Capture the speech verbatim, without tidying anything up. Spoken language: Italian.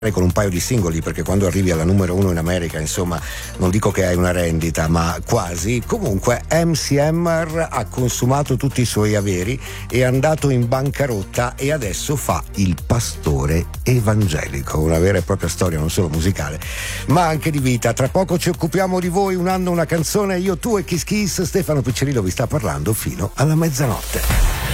con un paio di singoli, perché quando arrivi alla numero uno in America, insomma, non dico che hai una rendita, ma quasi. Comunque M C Hammer ha consumato tutti i suoi averi, è andato in bancarotta e adesso fa il pastore evangelico, una vera e propria storia non solo musicale ma anche di vita. Tra poco ci occupiamo di voi, un anno, una canzone, io, tu e Kiss Kiss. Stefano Piccirillo vi sta parlando fino alla mezzanotte.